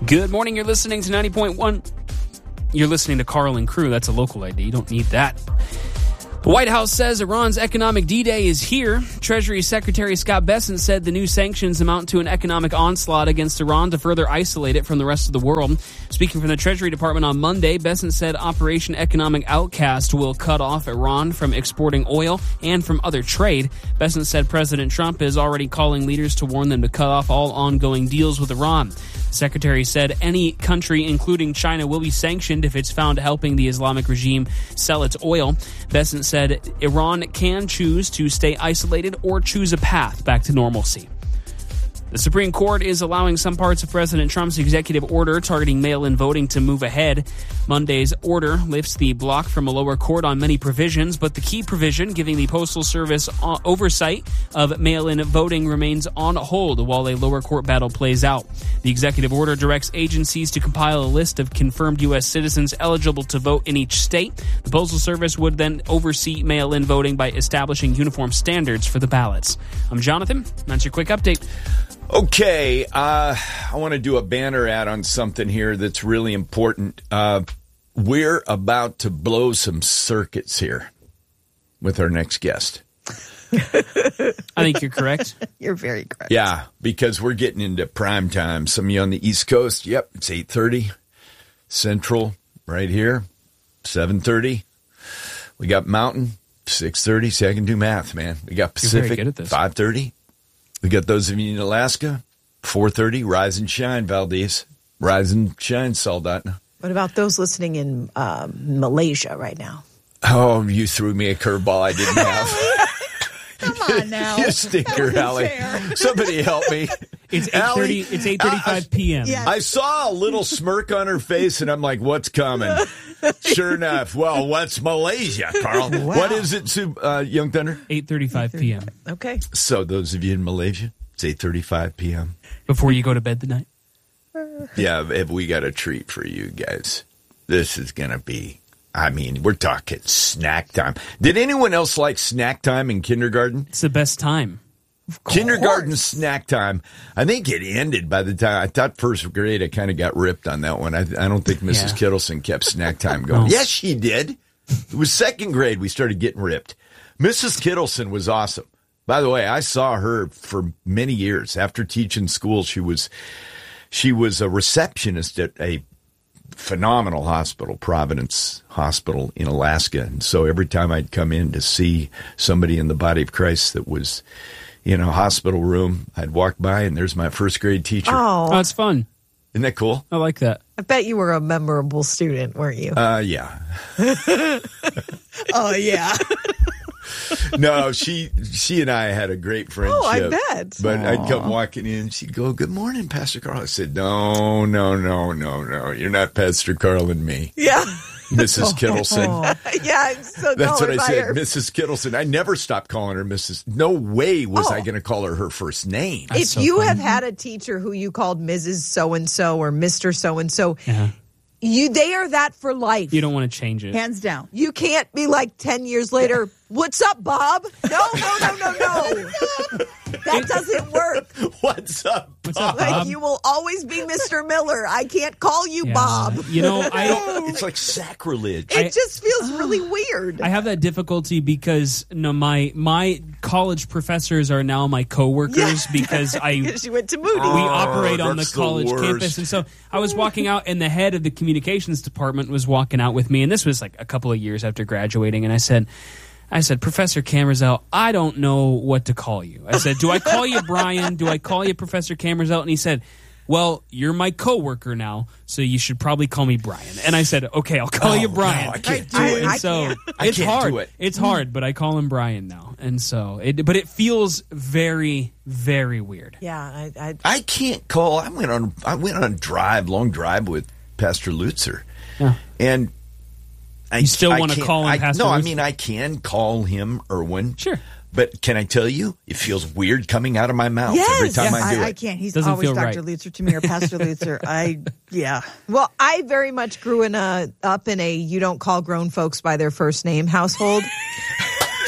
Good morning. You're listening to 90.1. You're listening to Carl and Crew. That's a local ID. You don't need that. The White House says Iran's economic D-Day is here. Treasury Secretary Scott Bessent said the new sanctions amount to an economic onslaught against Iran to further isolate it from the rest of the world. Speaking from the Treasury Department on Monday, Bessent said Operation Economic Outcast will cut off Iran from exporting oil and from other trade. Bessent said President Trump is already calling leaders to warn them to cut off all ongoing deals with Iran. The secretary said any country, including China, will be sanctioned if it's found helping the Islamic regime sell its oil. Bessent said Iran can choose to stay isolated or choose a path back to normalcy. The Supreme Court is allowing some parts of President Trump's executive order targeting mail-in voting to move ahead. Monday's order lifts the block from a lower court on many provisions, but the key provision giving the Postal Service oversight of mail-in voting remains on hold while a lower court battle plays out. The executive order directs agencies to compile a list of confirmed U.S. citizens eligible to vote in each state. The Postal Service would then oversee mail-in voting by establishing uniform standards for the ballots. I'm Jonathan. That's your quick update. Okay, I want to do a banner ad on something here that's really important. We're about to blow some circuits here with our next guest. I think you're correct. You're very correct. Yeah, because we're getting into prime time. Some of you on the East Coast, yep, it's 8:30 Central right here, 7:30. We got Mountain, 6:30. See, I can do math, man. We got Pacific, 5:30. We got those of you in Alaska, 4:30, Rise and Shine, Valdez. Rise and Shine, Saldatna. What about those listening in Malaysia right now? Oh, you threw me a curveball I didn't have. Come on now. You stinker, Allie. Somebody help me. It's 8:30. It's 8:35 p.m. Yeah. I saw a little smirk on her face, and I'm like, what's coming? Sure enough. Well, what's Malaysia, Carl? Wow. What is it, Young Thunder? 8:35 p.m. Okay. So those of you in Malaysia, it's 8:35 p.m. Before you go to bed tonight. Yeah, we got a treat for you guys. This is going to be, I mean, we're talking snack time. Did anyone else like snack time in kindergarten? It's the best time. Kindergarten snack time. I think it ended by the time I thought first grade. I kind of got ripped on that one. I don't think Mrs. Kittleson kept snack time going. Oh. Yes, she did. It was second grade we started getting ripped. Mrs. Kittleson was awesome. By the way, I saw her for many years after teaching school. She was a receptionist at a phenomenal hospital, Providence Hospital in Alaska. And so every time I'd come in to see somebody in the body of Christ that was in a hospital room, I'd walk by and there's my first grade teacher. Oh, it's fun. Isn't that cool? I like that. I bet you were a memorable student, weren't you? Yeah. Oh, yeah. No, she and I had a great friendship. Oh, I bet. But I'd come walking in, she'd go, "Good morning, Pastor Carl." I said, No. You're not Pastor Carl and me. Yeah. Mrs. Kittleson. Yeah, I'm so That's what I by said, her. Mrs. Kittleson. I never stopped calling her Mrs. No way was I going to call her first name. If so you funny. have had a teacher who you called Mrs. So-and-so or Mr. So-and-so, Yeah. they are that for life. You don't want to change it. Hands down. You can't be like 10 years later, "What's up, Bob?" No. That doesn't work. What's up? What's up, Like, Bob? you will always be Mr. Miller. I can't call you Yeah. Bob. You know, It's like sacrilege. It just feels really weird. I have that difficulty because my college professors are now my coworkers because She went to Moody. we operate on the that's the college worst. campus. And so I was walking out and the head of the communications department was walking out with me. And this was like a couple of years after graduating. And I said, Professor Camerzell, I don't know what to call you. I said, do I call you Brian? Do I call you Professor Camerzell? And he said, well, you're my coworker now, so you should probably call me Brian. And I said, okay, I'll call you Brian. No, I can't do I- it. I So can't. I it's can't hard. do it. It's hard, but I call him Brian now. And so but it feels very, very weird. Yeah, I can't call. I went on a long drive with Pastor Lutzer. Yeah. And You still want to can't- call him Pastor No, I Luther? mean, I can call him Erwin. Sure. But can I tell you, it feels weird coming out of my mouth Yes. every time I do I it. can't. He's Doesn't always feel Dr. right. Lutzer to me or Pastor Lutzer. Yeah. Well, I very much grew up in a you don't call grown folks by their first name household.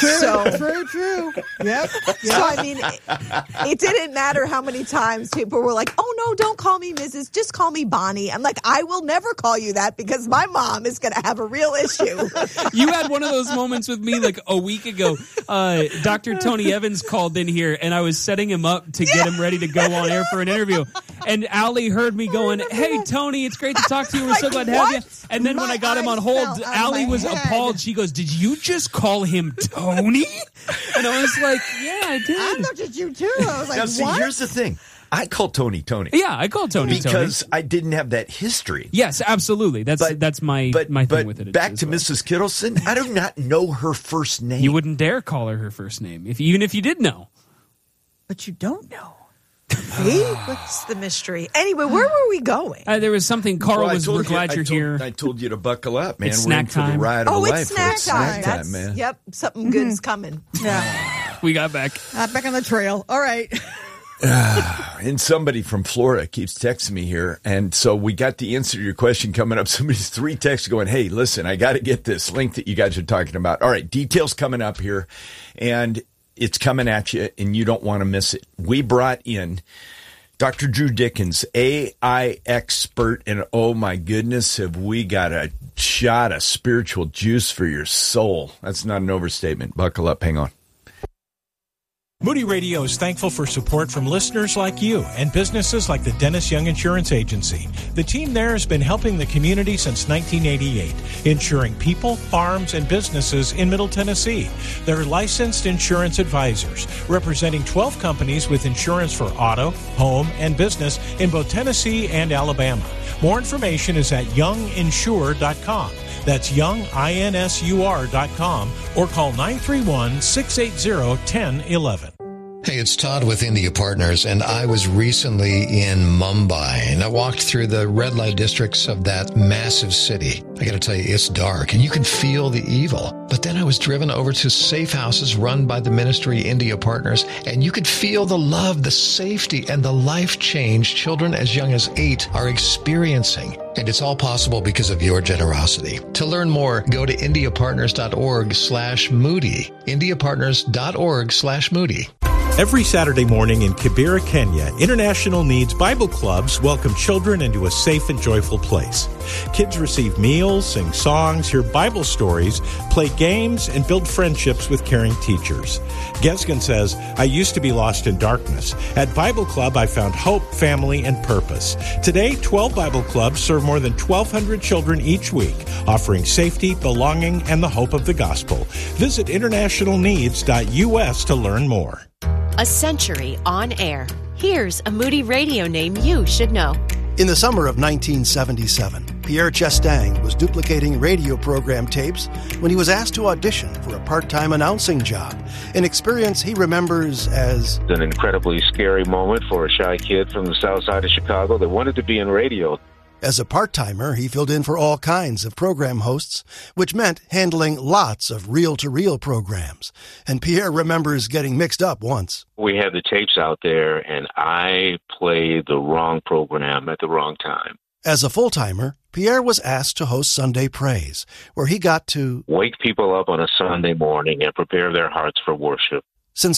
True. Yep. So, I mean, it didn't matter how many times people were like, oh, no, don't call me Mrs., just call me Bonnie. I'm like, I will never call you that because my mom is going to have a real issue. You had one of those moments with me like a week ago. Dr. Tony Evans called in here, and I was setting him up to get him ready to go on air for an interview. And Allie heard me going, hey, Tony, it's great to talk to you. We're so glad to have you. And then when I got him on hold, Allie was appalled. She goes, did you just call him Tony? And I was like, yeah, I did. I looked at you, too. I was like, Now, see, what? here's the thing. I call Tony. Yeah, I call Tony because I didn't have that history. Yes, absolutely. That's my thing with it. Back to Mrs. Kittleson, I do not know her first name. You wouldn't dare call her first name, even if you did know. But you don't know. See? What's the mystery? Anyway, where were we going? There was something, Carl, we're glad you're here. I told you to buckle up, man. It's We're snack in for the time. ride of a It's life. snack time. Man. Yep, something good's coming. Yeah. We got back. Back on the trail. All right. And somebody from Florida keeps texting me here. And so we got the answer to your question coming up. Somebody's 3 texts going, hey, listen, I got to get this link that you guys are talking about. All right, details coming up here. And it's coming at you, and you don't want to miss it. We brought in Dr. Drew Dickens, AI expert. And oh, my goodness, have we got a shot of spiritual juice for your soul. That's not an overstatement. Buckle up. Hang on. Moody Radio is thankful for support from listeners like you and businesses like the Dennis Young Insurance Agency. The team there has been helping the community since 1988, insuring people, farms, and businesses in Middle Tennessee. They're licensed insurance advisors, representing 12 companies with insurance for auto, home, and business in both Tennessee and Alabama. More information is at younginsure.com. That's younginsur.com or call 931-680-1011. Hey, it's Todd with India Partners, and I was recently in Mumbai, and I walked through the red light districts of that massive city. I got to tell you, it's dark, and you can feel the evil. But then I was driven over to safe houses run by the ministry India Partners, and you could feel the love, the safety, and the life change children as young as 8 are experiencing. And it's all possible because of your generosity. To learn more, go to indiapartners.org/Moody. indiapartners.org/Moody. Every Saturday morning in Kibera, Kenya, International Needs Bible Clubs welcome children into a safe and joyful place. Kids receive meals, sing songs, hear Bible stories, play games, and build friendships with caring teachers. Gesgen says, I used to be lost in darkness. At Bible Club, I found hope, family, and purpose. Today, 12 Bible Clubs serve more than 1,200 children each week, offering safety, belonging, and the hope of the gospel. Visit internationalneeds.us to learn more. A century on air. Here's a Moody Radio name you should know. In the summer of 1977, Pierre Chestang was duplicating radio program tapes when he was asked to audition for a part-time announcing job, an experience he remembers as an incredibly scary moment for a shy kid from the south side of Chicago that wanted to be in radio. As a part-timer, he filled in for all kinds of program hosts, which meant handling lots of reel-to-reel programs. And Pierre remembers getting mixed up once. We had the tapes out there, and I played the wrong program at the wrong time. As a full-timer, Pierre was asked to host Sunday Praise, where he got to wake people up on a Sunday morning and prepare their hearts for worship. Since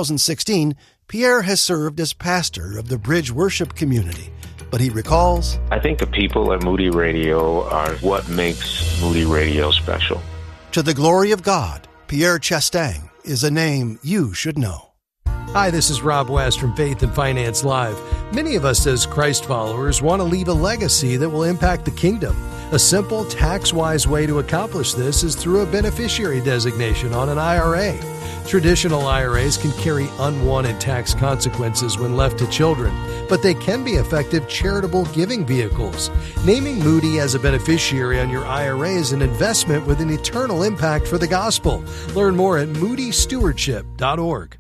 2016, Pierre has served as pastor of the Bridge Worship Community. But he recalls, I think the people at Moody Radio are what makes Moody Radio special. To the glory of God, Pierre Chestang is a name you should know. Hi, this is Rob West from Faith and Finance Live. Many of us as Christ followers want to leave a legacy that will impact the kingdom. A simple, tax-wise way to accomplish this is through a beneficiary designation on an IRA. Traditional IRAs can carry unwanted tax consequences when left to children, but they can be effective charitable giving vehicles. Naming Moody as a beneficiary on your IRA is an investment with an eternal impact for the gospel. Learn more at moodystewardship.org.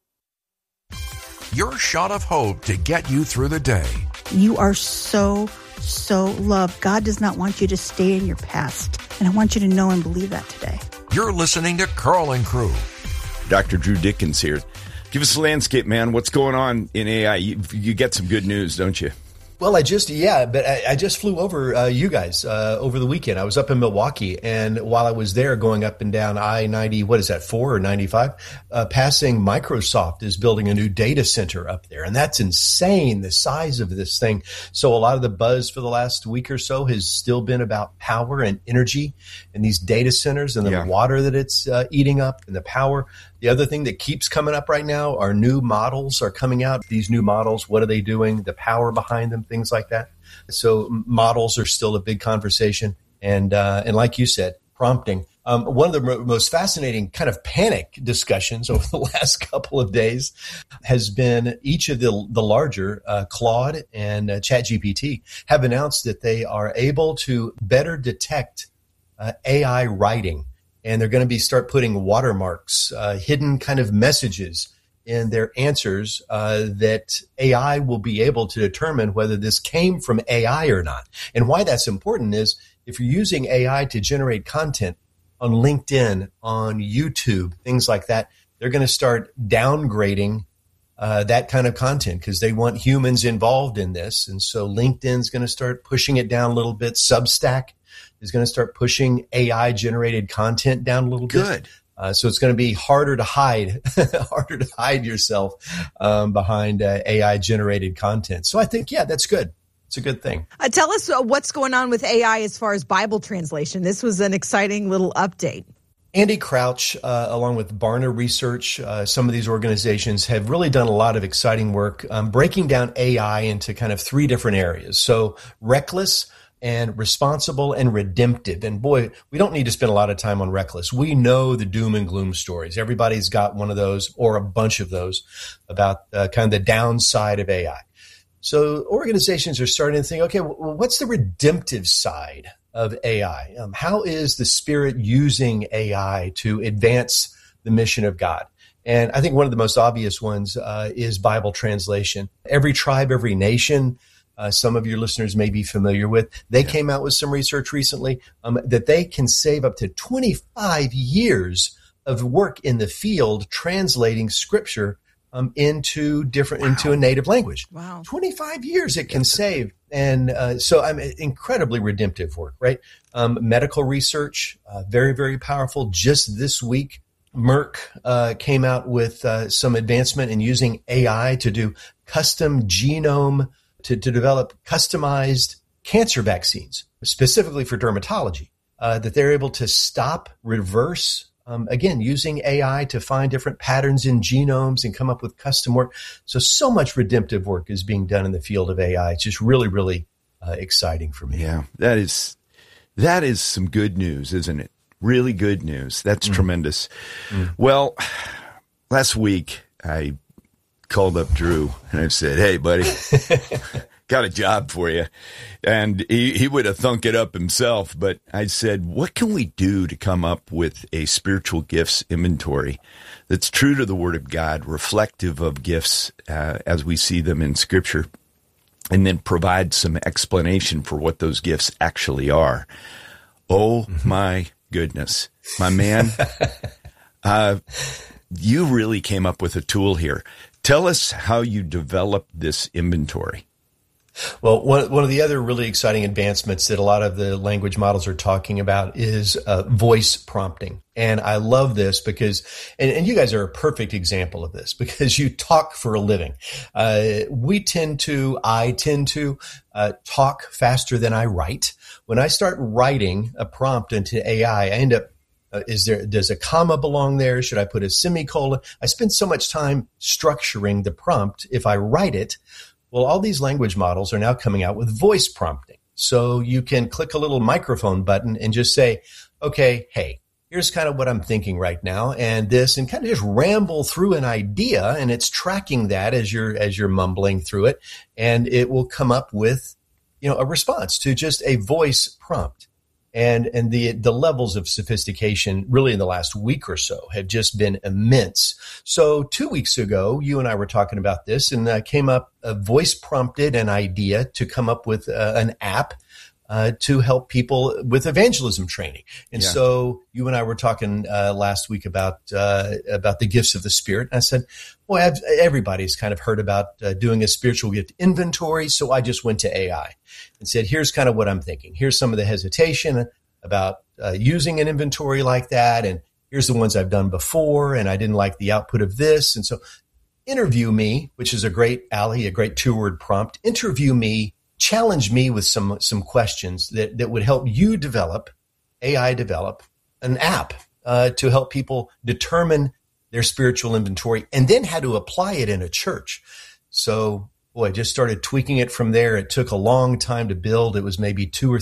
Your shot of hope to get you through the day. You are so loved. God does not want you to stay in your past. And I want you to know and believe that today. You're listening to Carl and Crew. Dr. Drew Dickens here. Give us a landscape, man. What's going on in AI? You get some good news, don't you? Well, I just flew over you guys over the weekend. I was up in Milwaukee, and while I was there going up and down I-90, what is that, 4 or 95, passing Microsoft is building a new data center up there. And that's insane, the size of this thing. So a lot of the buzz for the last week or so has still been about power and energy and these data centers and the water that it's eating up and the power. The other thing that keeps coming up right now are new models are coming out. These new models, what are they doing? The power behind them, things like that. So models are still a big conversation. And like you said, prompting. One of the most fascinating kind of panic discussions over the last couple of days has been each of the larger, Claude and ChatGPT, have announced that they are able to better detect AI writing. And they're going to start putting watermarks, hidden kind of messages in their answers that AI will be able to determine whether this came from AI or not. And why that's important is if you're using AI to generate content on LinkedIn, on YouTube, things like that, they're going to start downgrading that kind of content because they want humans involved in this. And so LinkedIn's going to start pushing it down a little bit. Substack is going to start pushing AI-generated content down a little bit. Good. So it's going to be harder to hide yourself behind AI-generated content. So I think, that's good. It's a good thing. Tell us what's going on with AI as far as Bible translation. This was an exciting little update. Andy Crouch, along with Barna Research, some of these organizations have really done a lot of exciting work breaking down AI into kind of 3 different areas. So reckless and responsible and redemptive. And boy, we don't need to spend a lot of time on reckless. We know the doom and gloom stories. Everybody's got one of those or a bunch of those about kind of the downside of AI. So organizations are starting to think, okay, well, what's the redemptive side of AI? How is the Spirit using AI to advance the mission of God? And I think one of the most obvious ones is Bible translation. Every tribe, every nation, some of your listeners may be familiar with, they came out with some research recently that they can save up to 25 years of work in the field translating Scripture into a native language. Wow. 25 years it can save. And so incredibly redemptive work, right? Medical research, very, very powerful. Just this week, Merck came out with some advancement in using AI to do custom genome, to develop customized cancer vaccines, specifically for dermatology, that they're able to stop, reverse, again, using AI to find different patterns in genomes and come up with custom work. So much redemptive work is being done in the field of AI. It's just really, really exciting for me. Yeah, that is some good news, isn't it? Really good news. That's tremendous. Well, last week I called up Drew and I said, "Hey, buddy, got a job for you." And he would have thunk it up himself, but I said, what can we do to come up with a spiritual gifts inventory that's true to the Word of God, reflective of gifts as we see them in Scripture, and then provide some explanation for what those gifts actually are? Oh, my goodness. My man, you really came up with a tool here. Tell us how you developed this inventory. Well, one of the other really exciting advancements that a lot of the language models are talking about is voice prompting. And I love this because, and you guys are a perfect example of this because you talk for a living. I tend to talk faster than I write. When I start writing a prompt into AI, I end up, does a comma belong there? Should I put a semicolon? I spend so much time structuring the prompt if I write it. Well, all these language models are now coming out with voice prompting. So you can click a little microphone button and just say, okay, hey, here's kind of what I'm thinking right now and this, and kind of just ramble through an idea, and it's tracking that as you're mumbling through it, and it will come up with, a response to just a voice prompt. And the levels of sophistication really in the last week or so have just been immense. So 2 weeks ago, you and I were talking about this and came up, voice prompted an idea to come up with an app to help people with evangelism training. And Yeah. so you and I were talking last week about the gifts of the Spirit. And I said, boy, everybody's kind of heard about doing a spiritual gift inventory. So I just went to AI and said, here's kind of what I'm thinking. Here's some of the hesitation about using an inventory like that. And here's the ones I've done before. And I didn't like the output of this. And so interview me, which is a great 2-word prompt. Interview me, challenge me with some questions that would help you develop an app to help people determine their spiritual inventory and then how to apply it in a church. So, boy, I just started tweaking it from there. It took a long time to build. It was maybe 2 or